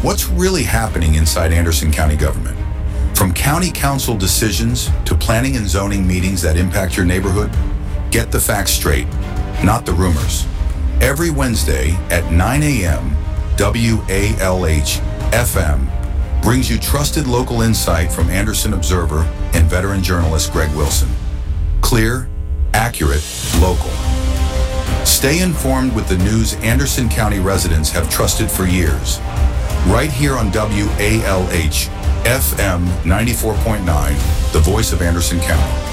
What's really happening inside Anderson County government? From county council decisions to planning and zoning meetings that impact your neighborhood, get the facts straight, not the rumors. Every Wednesday at 9 a.m., WALH FM brings you trusted local insight from Anderson Observer and veteran journalist Greg Wilson. Clear, accurate, local. Stay informed with the news Anderson County residents have trusted for years. Right here on WALH FM 94.9, the voice of Anderson County.